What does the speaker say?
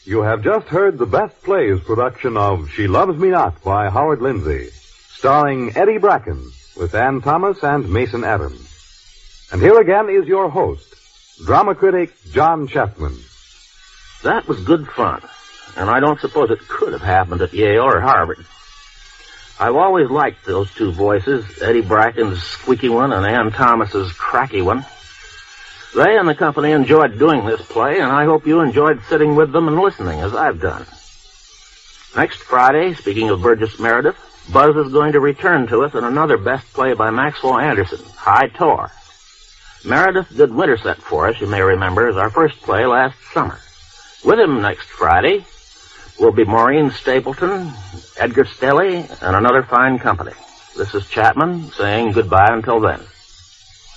You have just heard the Best Plays production of She Loves Me Not by Howard Lindsay, starring Eddie Bracken with Ann Thomas and Mason Adams. And here again is your host, drama critic John Chapman. That was good fun, and I don't suppose it could have happened at Yale or Harvard. I've always liked those two voices, Eddie Bracken's squeaky one and Ann Thomas's cracky one. They and the company enjoyed doing this play, and I hope you enjoyed sitting with them and listening, as I've done. Next Friday, speaking of Burgess Meredith, Buzz is going to return to us in another best play by Maxwell Anderson, High Tor. Meredith did Winterset for us, you may remember, as our first play last summer. With him next Friday will be Maureen Stapleton, Edgar Stelly, and another fine company. This is Chapman saying goodbye until then.